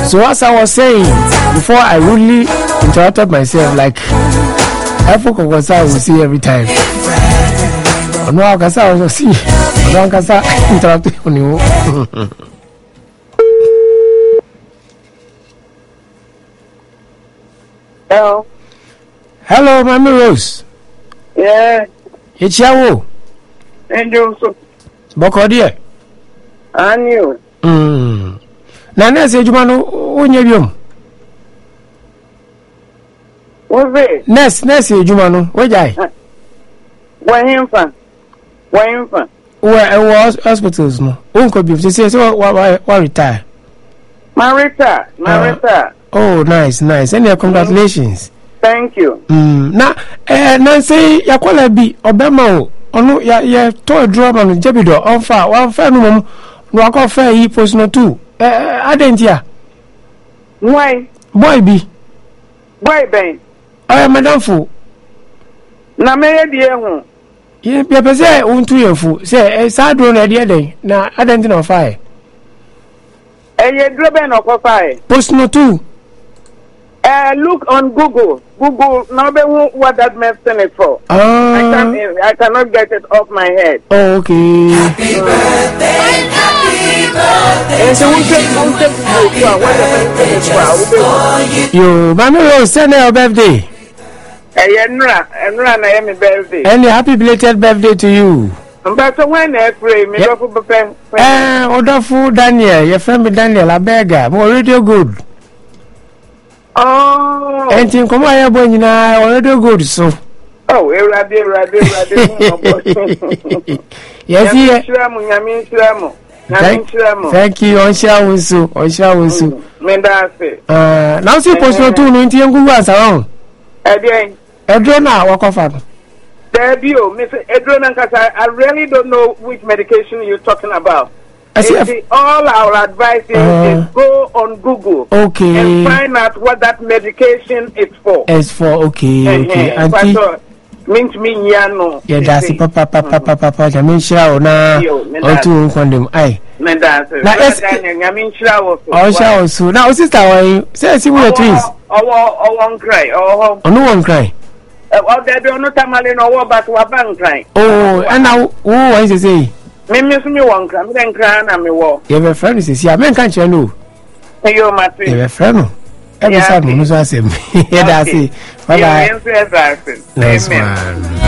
So as I was saying before, I really interrupted myself. Like every conversation I will see every time. No, I can say I will see. I can say interrupted on you. Hello. Hello, Mami Rose. Yeah. It's Yawo. Angel. Boko dear. I knew. Nana said you man who What's it? Ness, you man, where die? Where him from? Where was hospitals, no? Uncle Biff, she says, why retire? Marita. Oh, nice. And congratulations. Thank you. Now, Nancy, ya call be Obama, or no, ya told drama on Jebido, on fire, one fair no call fair, he post no two. I didn't ya. Why? Boy, be. Why, Ben? I am Madame Fu. Na me dear. Yeah, people say, to your fool. Say, a sad one at the day. Now, I don't know fire. You driven off fire. Post no two. Look on Google. Now what that medicine is for. I cannot get it off my head. Oh, okay. Happy birthday. You, Mami Rose, send her birthday. Birthday. And a happy belated birthday to you. But when I pray, me go for Wonderful Daniel, your friend Daniel, a beggar, more radio good. Oh, and think come on, boy, radio good, so. Oh, radio. Yes, thank you, on Shawusu. Now see, post no two, no Indian was around. Again, Edrona, walk off. There you, Mr. Edrona, because I really don't know which medication you're talking about. All our advice is go on Google and find out what that medication is for. Okay. Auntie, means me yano. Yeah, that's it. Papa. I mean, show na. Or two condom. Aye. Now, so now, sister, why say we twins? Oh, one cry. Oh, no one cry. Oh, they don't know Tamalin or but one cry. Oh, and now, who is to say? Me miss me one cry, then cry and me walk. You have a friend, is here. Men can't you know? You have a friend. Every time, no, I say, yeah, that's it. Bye bye. Amen.